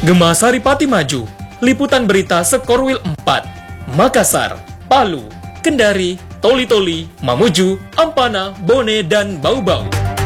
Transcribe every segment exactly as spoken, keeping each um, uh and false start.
Gema Saripati Maju, liputan berita Sekorwil empat, Makassar, Palu, Kendari, Toli-Toli, Mamuju, Ampana, Bone, dan Bau-Bau.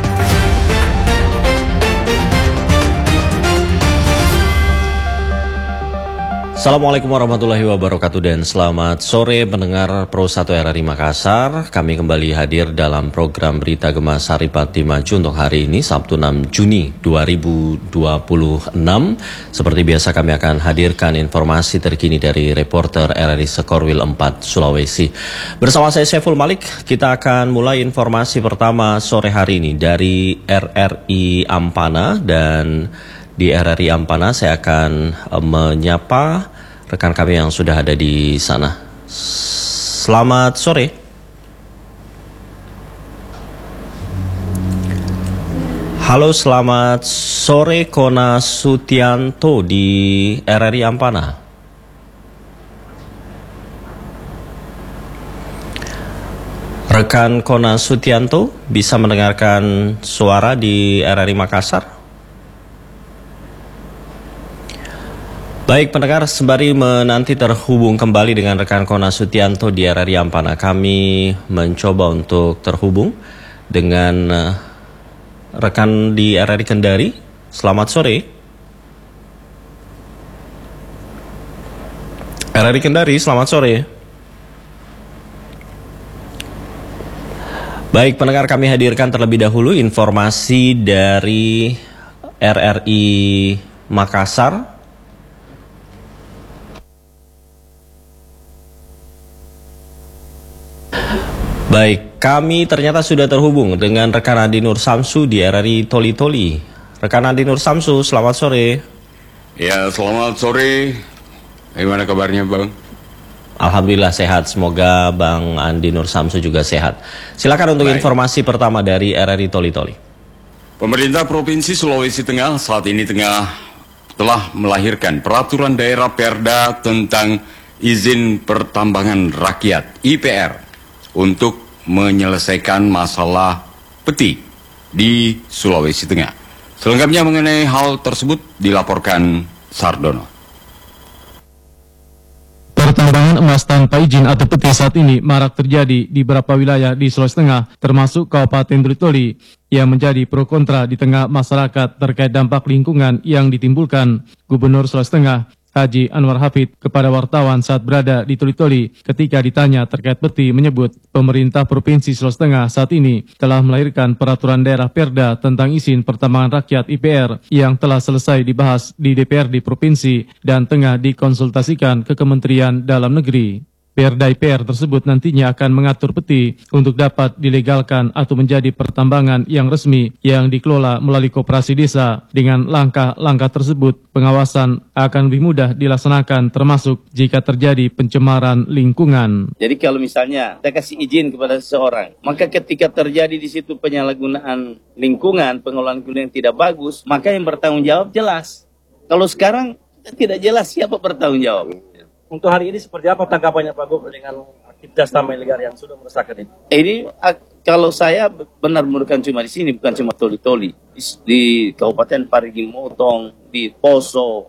Assalamualaikum warahmatullahi wabarakatuh dan selamat sore pendengar Pro satu R R I Makassar. Kami kembali hadir dalam program Berita Gema Saripati Maju untuk hari ini Sabtu enam Juni dua ribu dua puluh enam. Seperti biasa kami akan hadirkan informasi terkini dari reporter R R I Sekorwil empat Sulawesi. Bersama saya Saiful Malik, kita akan mulai informasi pertama sore hari ini dari R R I Ampana. Dan di R R I Ampana saya akan uh, menyapa rekan kami yang sudah ada di sana. Selamat sore. Halo, selamat sore Kona Sutianto di R R I Ampana. Rekan Kona Sutianto bisa mendengarkan suara di R R I Makassar? Baik pendengar, sembari menanti terhubung kembali dengan rekan Kona Sutianto di R R I Ampana, kami mencoba untuk terhubung dengan uh, rekan di R R I Kendari. Selamat sore. R R I Kendari, selamat sore. Baik pendengar, kami hadirkan terlebih dahulu informasi dari R R I Makassar. Baik, kami ternyata sudah terhubung dengan rekan Andi Nur Samsu di R R I Toli-Toli. Rekan Andi Nur Samsu, selamat sore. Ya, selamat sore. Bagaimana kabarnya, Bang? Alhamdulillah sehat, semoga Bang Andi Nur Samsu juga sehat. Silakan untuk Baik. Informasi pertama dari R R I Toli-Toli. Pemerintah Provinsi Sulawesi Tengah saat ini tengah telah melahirkan peraturan daerah Perda tentang izin pertambangan rakyat I P R untuk menyelesaikan masalah peti di Sulawesi Tengah. Selengkapnya mengenai hal tersebut dilaporkan Sardono. Pertambangan emas tanpa izin atau peti saat ini marak terjadi di beberapa wilayah di Sulawesi Tengah, termasuk Kabupaten Toli-Toli, yang menjadi pro kontra di tengah masyarakat terkait dampak lingkungan yang ditimbulkan. Gubernur Sulawesi Tengah Haji Anwar Hafid kepada wartawan saat berada di Toli-Toli ketika ditanya terkait peti menyebut pemerintah Provinsi Sulawesi Tengah saat ini telah melahirkan peraturan daerah Perda tentang izin pertambangan rakyat I P R yang telah selesai dibahas di D P R D Provinsi dan tengah dikonsultasikan ke Kementerian Dalam Negeri. Perda I P R tersebut nantinya akan mengatur peti untuk dapat dilegalkan atau menjadi pertambangan yang resmi yang dikelola melalui koperasi desa. Dengan langkah-langkah tersebut, pengawasan akan lebih mudah dilaksanakan termasuk jika terjadi pencemaran lingkungan. Jadi kalau misalnya kita kasih izin kepada seseorang, maka ketika terjadi di situ penyalahgunaan lingkungan, pengelolaan lingkungan yang tidak bagus, maka yang bertanggung jawab jelas. Kalau sekarang tidak jelas siapa bertanggung jawab. Untuk hari ini seperti apa tanggapannya Pak Gub dengan aktivitas tambang ilegal yang sudah meresahkan ini? Ini kalau saya benar bukan cuma di sini, bukan cuma Toli-Toli, di, di Kabupaten Parigi Motong, di Poso,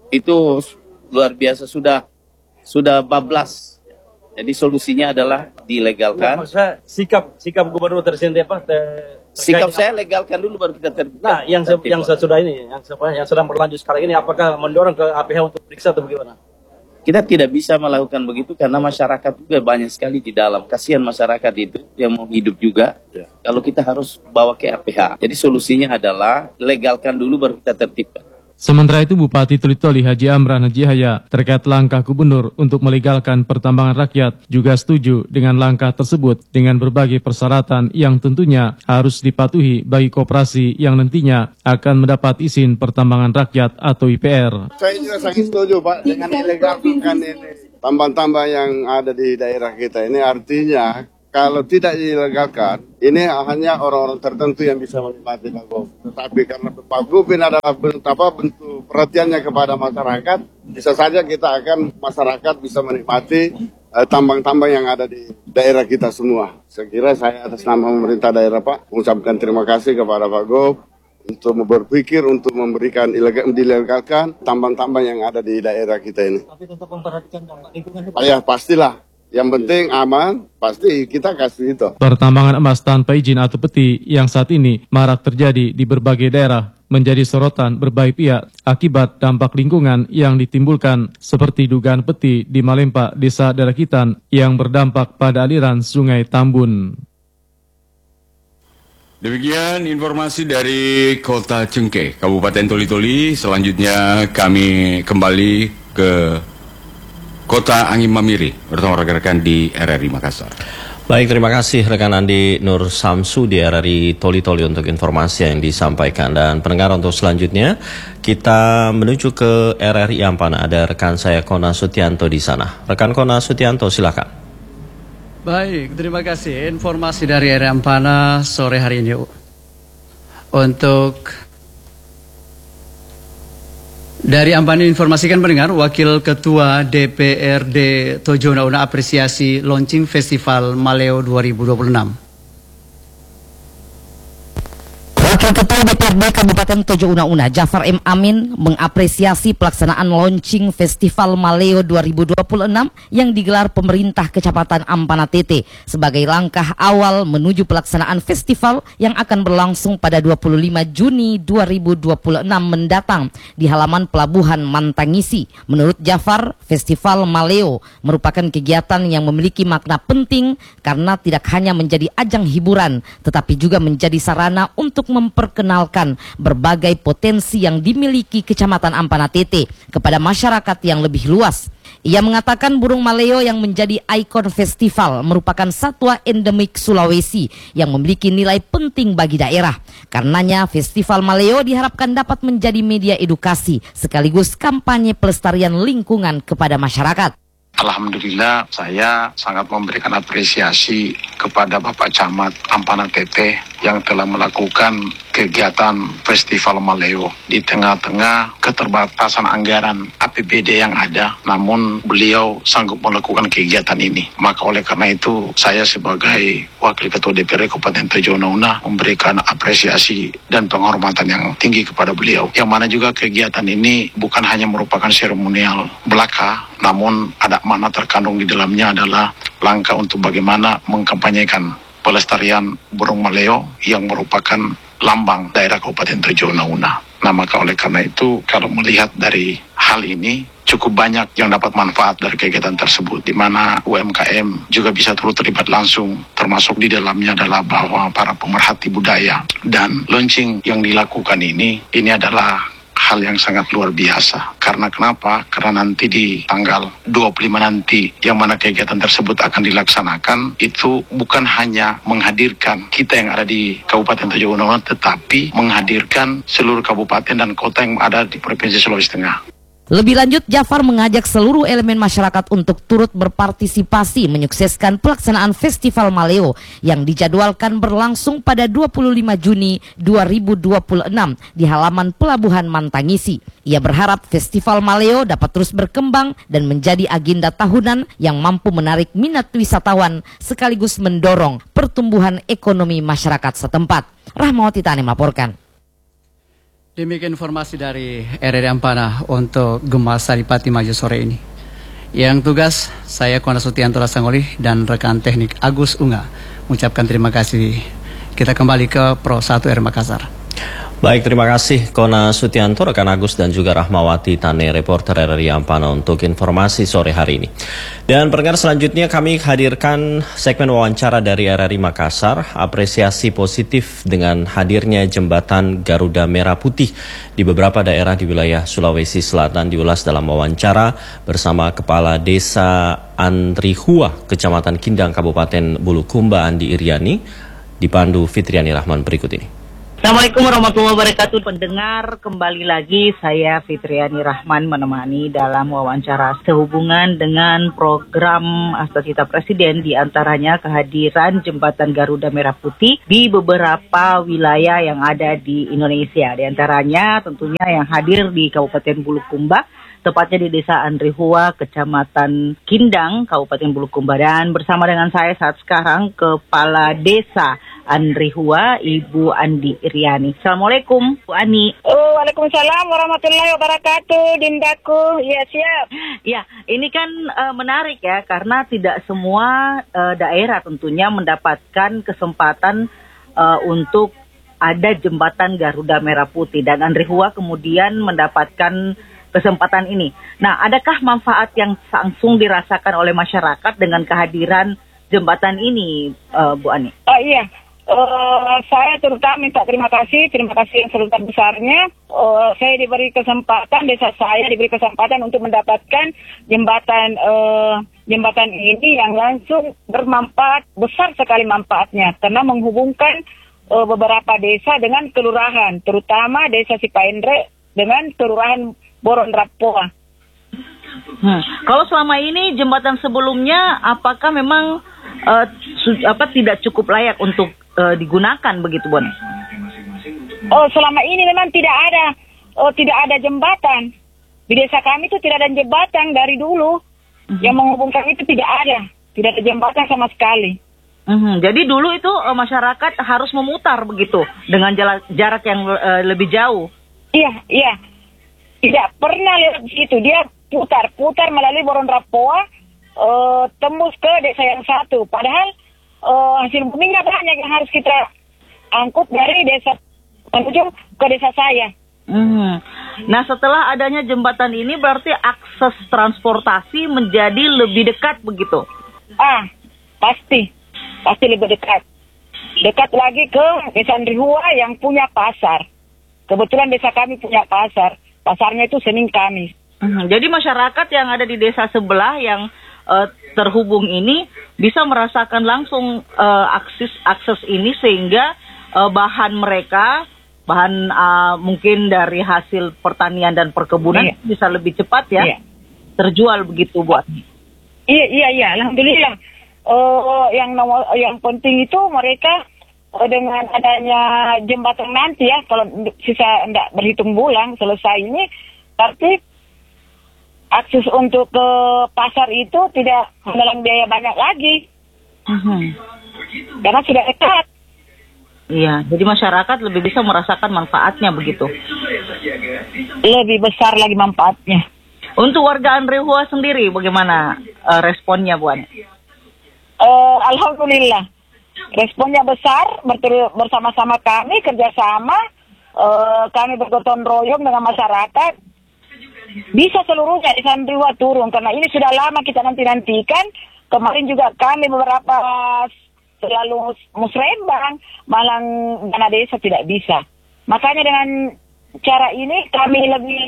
itu luar biasa sudah sudah bablas. Jadi solusinya adalah dilegalkan. Ya, maksud saya, sikap sikap gubernur tersendiri apa? Ter, sikap saya legalkan dulu baru kita ter. Nah, yang se, yang sesudah ini, yang yang sedang berlanjut sekarang ini, apakah mendorong ke A P H untuk periksa atau bagaimana? Kita tidak bisa melakukan begitu karena masyarakat juga banyak sekali di dalam. Kasihan masyarakat itu yang mau hidup juga. Ya. Kalau kita harus bawa ke A P H. Jadi solusinya adalah legalkan dulu baru kita tertibkan. Sementara itu Bupati Toli-Toli Haji Amran Haji Haya terkait langkah gubernur untuk melegalkan pertambangan rakyat juga setuju dengan langkah tersebut dengan berbagai persyaratan yang tentunya harus dipatuhi bagi koperasi yang nantinya akan mendapat izin pertambangan rakyat atau I P R. Saya juga sangat setuju Pak dengan ilegalkan ini tambang-tambang yang ada di daerah kita ini, artinya kalau tidak dilegalkan, ini hanya orang-orang tertentu yang bisa menikmati Pak Gub. Tetapi karena Pak Gub ini adalah bentuk, apa, bentuk perhatiannya kepada masyarakat, bisa saja kita akan masyarakat bisa menikmati eh, tambang-tambang yang ada di daerah kita semua. Saya kira saya atas nama pemerintah daerah Pak, mengucapkan terima kasih kepada Pak Gub untuk berpikir untuk memberikan ilegal, dilegalkan tambang-tambang yang ada di daerah kita ini. Tapi tetap memperhatikan dampak lingkungan. Ah, ya pastilah. Yang penting aman, pasti kita kasih itu. Pertambangan emas tanpa izin atau peti yang saat ini marak terjadi di berbagai daerah menjadi sorotan berbagai pihak akibat dampak lingkungan yang ditimbulkan seperti dugaan peti di Malempa, Desa Derakitan yang berdampak pada aliran Sungai Tambun. Demikian informasi dari Kota Cengkeh, Kabupaten Toli-Toli. Selanjutnya kami kembali ke Kota Angin Mamiri bersama rekan-rekan di R R I Makassar. Baik, terima kasih rekan Andi Nur Samsu di R R I Toli-Toli untuk informasi yang disampaikan. Dan pendengar, untuk selanjutnya kita menuju ke R R I Ampana. Ada rekan saya Kona Sutianto di sana. Rekan Kona Sutianto, silakan. Baik, terima kasih. Informasi dari R R I Ampana sore hari ini. Untuk dari Ampana informasikan pendengar, Wakil Ketua D P R D Tojo Una Una apresiasi launching Festival Maleo dua ribu dua puluh enam. Wakil Ketua D P R D Kabupaten Tojo Una Una, Jafar M. Amin, mengapresiasi pelaksanaan launching Festival Maleo dua ribu dua puluh enam yang digelar pemerintah Kecamatan Ampana T T sebagai langkah awal menuju pelaksanaan festival yang akan berlangsung pada dua puluh lima Juni dua ribu dua puluh enam mendatang di halaman Pelabuhan Mantangisi. Menurut Jafar, Festival Maleo merupakan kegiatan yang memiliki makna penting karena tidak hanya menjadi ajang hiburan, tetapi juga menjadi sarana untuk memperkenalkan berbagai potensi yang dimiliki Kecamatan Ampana T T kepada masyarakat yang lebih luas. Ia mengatakan burung maleo yang menjadi ikon festival merupakan satwa endemik Sulawesi yang memiliki nilai penting bagi daerah. Karenanya Festival Maleo diharapkan dapat menjadi media edukasi sekaligus kampanye pelestarian lingkungan kepada masyarakat. Alhamdulillah, saya sangat memberikan apresiasi kepada Bapak Camat Ampana T T yang telah melakukan kegiatan Festival Maleo di tengah-tengah keterbatasan anggaran A P B D yang ada, namun beliau sanggup melakukan kegiatan ini. Maka oleh karena itu, saya sebagai Wakil Ketua D P R D Kabupaten Tojo Una Una memberikan apresiasi dan penghormatan yang tinggi kepada beliau. Yang mana juga kegiatan ini bukan hanya merupakan seremonial belaka, namun ada makna terkandung di dalamnya adalah langkah untuk bagaimana mengkampanyekan pelestarian burung maleo yang merupakan lambang daerah Kabupaten Tojo Una Una. Nah, maka oleh karena itu, kalau melihat dari hal ini, cukup banyak yang dapat manfaat dari kegiatan tersebut, di mana U M K M juga bisa turut terlibat langsung, termasuk di dalamnya adalah bahwa para pemerhati budaya. Dan launching yang dilakukan ini, ini adalah hal yang sangat luar biasa. Karena kenapa? Karena nanti di tanggal dua puluh lima nanti, yang mana kegiatan tersebut akan dilaksanakan, itu bukan hanya menghadirkan kita yang ada di Kabupaten Tojo Una Una, tetapi menghadirkan seluruh kabupaten dan kota yang ada di Provinsi Sulawesi Tengah. Lebih lanjut, Jafar mengajak seluruh elemen masyarakat untuk turut berpartisipasi menyukseskan pelaksanaan Festival Maleo yang dijadwalkan berlangsung pada dua puluh lima Juni dua ribu dua puluh enam di halaman Pelabuhan Mantangisi. Ia berharap Festival Maleo dapat terus berkembang dan menjadi agenda tahunan yang mampu menarik minat wisatawan sekaligus mendorong pertumbuhan ekonomi masyarakat setempat. Rahmawati Tani melaporkan. Demikian informasi dari R R I Ampana untuk Gemas Saripati Maju sore ini. Yang tugas saya Kona Sutianto Lasangoli dan rekan teknik Agus Unga mengucapkan terima kasih. Kita kembali ke Pro satu R Makassar. Baik, terima kasih Kona Sutianto, rekan Agus dan juga Rahmawati Tane, reporter R R I Ampana untuk informasi sore hari ini. Dan pendengar, selanjutnya kami hadirkan segmen wawancara dari R R I Makassar, apresiasi positif dengan hadirnya jembatan Garuda Merah Putih di beberapa daerah di wilayah Sulawesi Selatan diulas dalam wawancara bersama Kepala Desa Andrihua, Kecamatan Kindang, Kabupaten Bulukumba, Andi Iriani, dipandu Fitriani Rahman berikut ini. Assalamualaikum warahmatullahi wabarakatuh. Pendengar, kembali lagi saya Fitriani Rahman menemani dalam wawancara sehubungan dengan program Cita Presiden, diantaranya kehadiran jembatan Garuda Merah Putih di beberapa wilayah yang ada di Indonesia. Di antaranya tentunya yang hadir di Kabupaten Bulukumba tepatnya di Desa Andrihua, Kecamatan Kindang, Kabupaten Bulukumba. Dan bersama dengan saya saat sekarang Kepala Desa Andrihua, Ibu Andi Iriani. Assalamualaikum, Bu Ani. Oh, waalaikumsalam warahmatullahi wabarakatuh, Dindaku. Iya, siap. Ya, ini kan uh, menarik ya, karena tidak semua uh, daerah tentunya mendapatkan kesempatan uh, untuk ada jembatan Garuda Merah Putih, dan Andrihua kemudian mendapatkan kesempatan ini. Nah, adakah manfaat yang langsung dirasakan oleh masyarakat dengan kehadiran jembatan ini, uh, Bu Ani? Oh iya. Uh, saya terutama minta terima kasih, terima kasih yang sebesar-besarnya. Uh, saya diberi kesempatan, desa saya diberi kesempatan untuk mendapatkan jembatan uh, jembatan ini yang langsung bermanfaat, besar sekali manfaatnya, karena menghubungkan uh, beberapa desa dengan kelurahan, terutama desa Sipaendre dengan kelurahan Boron Rapoa. Hmm. Kalau selama ini jembatan sebelumnya, apakah memang uh, su- apa tidak cukup layak untuk uh, digunakan begitu, Bon? Oh, selama ini memang tidak ada, oh tidak ada jembatan di desa kami itu, tidak ada jembatan dari dulu mm-hmm. yang menghubungkan itu tidak ada, tidak ada jembatan sama sekali. Mm-hmm. Jadi dulu itu uh, masyarakat harus memutar begitu dengan jarak, jarak yang uh, lebih jauh. Iya, iya, tidak pernah lewat situ, dia putar-putar melalui Boron Rapoa, uh, tembus ke desa yang satu. Padahal uh, hasil buminya banyak yang harus kita angkut dari desa menuju ke desa saya. Hmm. Nah, setelah adanya jembatan ini berarti akses transportasi menjadi lebih dekat begitu? Ah, pasti, pasti lebih dekat. Dekat lagi ke Desa Andrihua yang punya pasar. Kebetulan desa kami punya pasar. Pasarnya itu Senin Kamis. Hmm, jadi masyarakat yang ada di desa sebelah yang uh, terhubung ini bisa merasakan langsung uh, akses akses ini, sehingga uh, bahan mereka, bahan uh, mungkin dari hasil pertanian dan perkebunan iya. bisa lebih cepat ya iya. terjual begitu, buat. Iya iya iya, alhamdulillah. Uh, yang nomor yang penting itu mereka uh, dengan adanya jembatan nanti ya, kalau sisa enggak berhitung bulan selesai ini, tapi akses untuk ke pasar itu tidak dalam biaya banyak lagi. Uh-huh. Karena sudah dekat. Iya, jadi masyarakat lebih bisa merasakan manfaatnya begitu. Lebih besar lagi manfaatnya. Untuk warga Andrihua sendiri bagaimana uh, responnya, Bu Ani? Uh, Alhamdulillah. Responnya besar, berter- bersama-sama kami kerjasama, uh, kami bergotong royong dengan masyarakat. Bisa seluruhnya di Andrihua turun, karena ini sudah lama kita nanti-nantikan. Kemarin juga kami beberapa selalu musrembang, malang dana desa tidak bisa. Makanya dengan cara ini kami lebih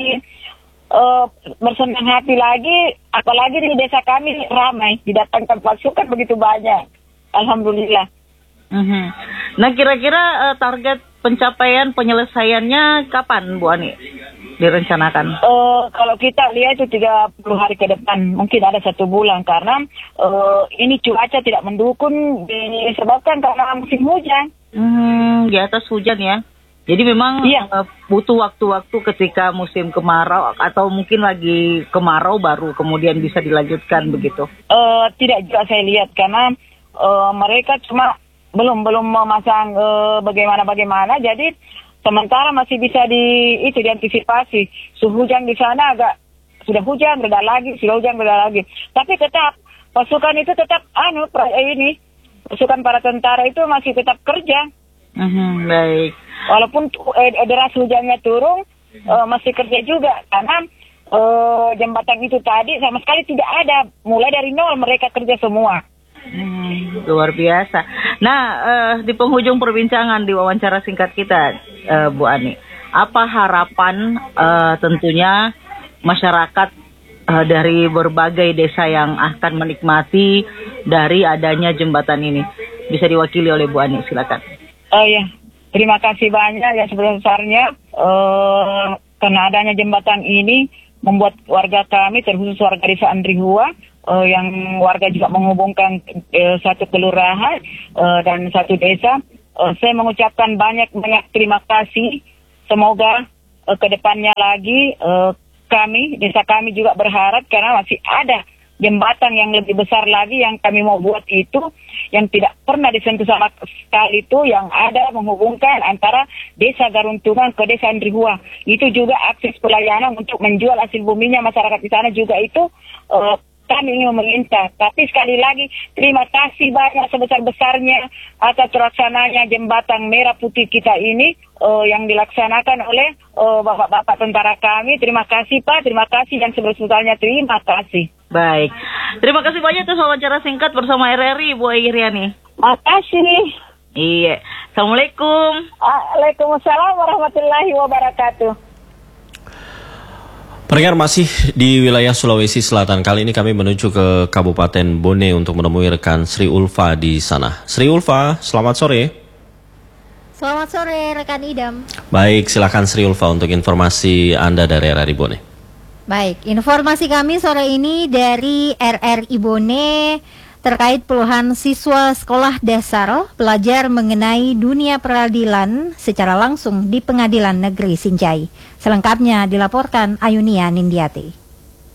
uh, bersenang hati lagi, apalagi di desa kami ramai, didatangkan pasukan begitu banyak. Alhamdulillah. Mm-hmm. Nah, kira-kira uh, target pencapaian penyelesaiannya kapan, Bu Ani, direncanakan? Uh, kalau kita lihat itu tiga puluh hari ke depan, mungkin ada satu bulan, karena uh, ini cuaca tidak mendukung disebabkan karena musim hujan. Hmm, di atas hujan ya. Jadi memang iya. uh, butuh waktu-waktu ketika musim kemarau, atau mungkin lagi kemarau baru kemudian bisa dilanjutkan begitu? Uh, tidak juga saya lihat, karena uh, mereka cuma belum belum memasang uh, bagaimana-bagaimana, jadi sementara masih bisa di itu diantisipasi. Suhu hujan di sana agak sudah hujan reda lagi, sudah hujan reda lagi. Tapi tetap pasukan itu tetap anu ini pasukan para tentara itu masih tetap kerja. Mm-hmm, baik. Walaupun eh, deras hujannya turun, eh, masih kerja juga, karena eh, jembatan itu tadi sama sekali tidak ada. Mulai dari nol mereka kerja semua. Hmm, luar biasa. Nah, uh, di penghujung perbincangan di wawancara singkat kita, uh, Bu Ani, apa harapan uh, tentunya masyarakat uh, dari berbagai desa yang akan menikmati dari adanya jembatan ini? Bisa diwakili oleh Bu Ani, silakan. Oh ya, terima kasih banyak yang sebesar-besarnya uh, karena adanya jembatan ini membuat warga kami, terkhusus warga desa Andrihua, uh, yang warga juga menghubungkan uh, satu kelurahan uh, dan satu desa. Uh, saya mengucapkan banyak-banyak terima kasih. Semoga uh, ke depannya lagi uh, kami, desa kami juga berharap karena masih ada jembatan yang lebih besar lagi yang kami mau buat itu, yang tidak pernah disentuh sama sekali itu, yang ada menghubungkan antara desa Garuntungan ke desa Andrihua. Itu juga akses pelayanan untuk menjual hasil buminya masyarakat di sana juga itu uh, kami ingin meminta. Tapi sekali lagi terima kasih banyak sebesar-besarnya atas terlaksananya jembatan merah putih kita ini uh, yang dilaksanakan oleh uh, bapak-bapak tentara kami. Terima kasih Pak, terima kasih dan sebesar-besarnya terima kasih. Baik, terima kasih banyak atas wawancara singkat bersama R R I, Bu Iriani. Makasih. Iya, Assalamualaikum. Waalaikumsalam warahmatullahi wabarakatuh. Pendengar, masih di wilayah Sulawesi Selatan. Kali ini kami menuju ke Kabupaten Bone untuk menemui rekan Sri Ulfa di sana. Sri Ulfa, selamat sore. Selamat sore rekan Idam. Baik, silakan Sri Ulfa untuk informasi Anda dari R R I Bone. Baik, informasi kami sore ini dari R R I Bone terkait puluhan siswa sekolah dasar belajar mengenai dunia peradilan secara langsung di Pengadilan Negeri Sinjai. Selengkapnya dilaporkan Ayunia Nindiati.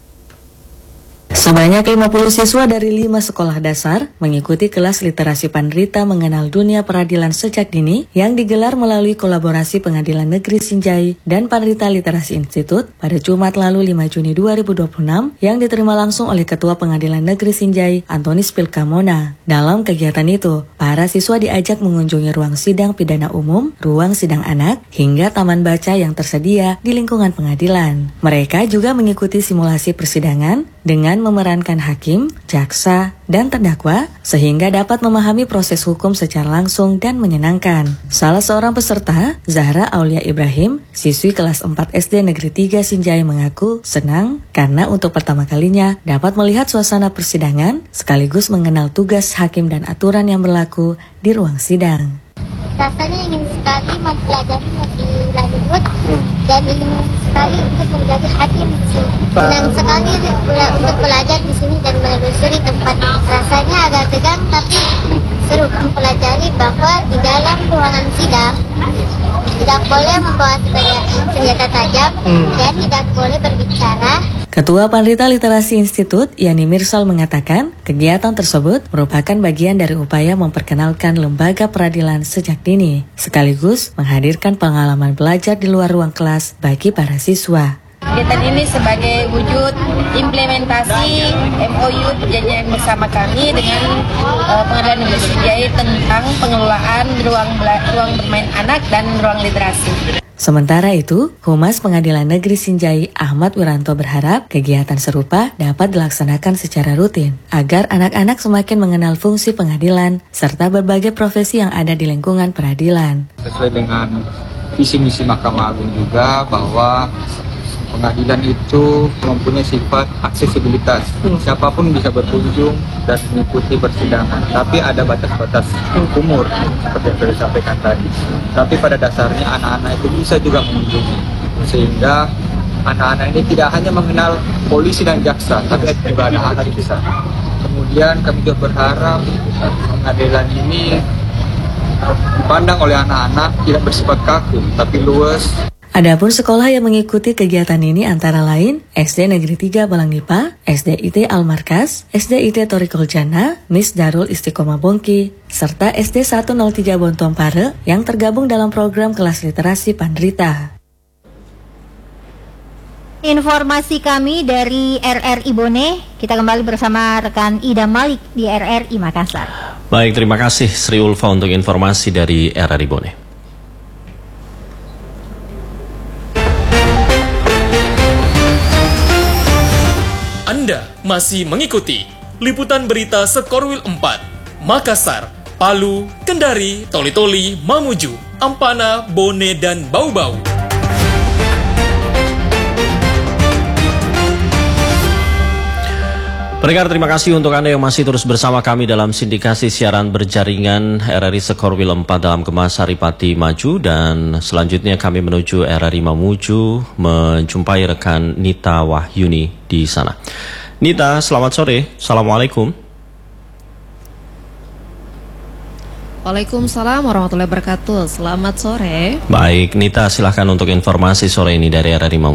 Sebanyak lima puluh siswa dari lima sekolah dasar mengikuti kelas literasi Pandrita mengenal dunia peradilan sejak dini yang digelar melalui kolaborasi Pengadilan Negeri Sinjai dan Pandrita Literasi Institute pada Jumat lalu lima Juni dua ribu dua puluh enam yang diterima langsung oleh Ketua Pengadilan Negeri Sinjai, Antonis Pilkamona. Dalam kegiatan itu, para siswa diajak mengunjungi ruang sidang pidana umum, ruang sidang anak, hingga taman baca yang tersedia di lingkungan pengadilan. Mereka juga mengikuti simulasi persidangan dengan memerankan hakim, jaksa, dan terdakwa sehingga dapat memahami proses hukum secara langsung dan menyenangkan. Salah seorang peserta, Zahra Aulia Ibrahim, siswi kelas empat S D Negeri tiga Sinjai mengaku senang karena untuk pertama kalinya dapat melihat suasana persidangan sekaligus mengenal tugas hakim dan aturan yang berlaku di ruang sidang. Rasanya ingin sekali mempelajari lebih lanjut dan ingin sekali untuk menjadi hakim di sini. Senang sekali untuk belajar di sini dan menelusuri tempat. Rasanya agak tegang tapi seru mempelajari bahwa di dalam ruangan sidang tidak boleh membawa senjata tajam dan tidak boleh berbicara. Ketua Pandrita Literasi Institute, Yani Mirsal mengatakan, kegiatan tersebut merupakan bagian dari upaya memperkenalkan lembaga peradilan sejak dini, sekaligus menghadirkan pengalaman belajar di luar ruang kelas bagi para siswa. Kegiatan ini sebagai wujud implementasi M O U perjanjian bersama kami dengan uh, Pengadilan Negeri Sinjai tentang pengelolaan ruang, ruang bermain anak dan ruang literasi. Sementara itu, Humas Pengadilan Negeri Sinjai Ahmad Wiranto berharap kegiatan serupa dapat dilaksanakan secara rutin agar anak-anak semakin mengenal fungsi pengadilan serta berbagai profesi yang ada di lingkungan peradilan. Sesuai dengan visi misi Mahkamah Agung juga bahwa pengadilan itu mempunyai sifat aksesibilitas. Siapapun bisa berkunjung dan mengikuti persidangan, tapi ada batas-batas umur seperti yang sudah disampaikan tadi. Tapi pada dasarnya anak-anak itu bisa juga mengunjungi, sehingga anak-anak ini tidak hanya mengenal polisi dan jaksa, tapi juga ada anak di sana. Kemudian kami juga berharap pengadilan ini dipandang oleh anak-anak tidak bersifat kaku, tapi luas. Adapun sekolah yang mengikuti kegiatan ini antara lain S D Negeri tiga Balangnipa, S D I T Al-Markas, S D I T Torikol Jana, Mis Darul Istiqomah Bongki, serta S D seratus tiga Bontong Pare yang tergabung dalam program kelas literasi Pandrita. Informasi kami dari R R I Bone, kita kembali bersama rekan Ida Malik di R R I Makassar. Baik, terima kasih Sri Ulfa untuk informasi dari R R I Bone. Anda masih mengikuti liputan berita Sekorwil empat, Makassar, Palu, Kendari, Toli-Toli, Mamuju, Ampana, Bone, dan Bau-Bau. Pendengar, terima kasih untuk Anda yang masih terus bersama kami dalam sindikasi siaran berjaringan R R I Sekorwil empat dalam Gemas Saripati Maju, dan selanjutnya kami menuju R R I Mamuju menjumpai rekan Nita Wahyuni di sana. Nita, selamat sore. Assalamualaikum. Waalaikumsalam warahmatullahi wabarakatuh. Selamat sore. Baik, Nita, silahkan untuk informasi sore ini dari R R I Mamuju.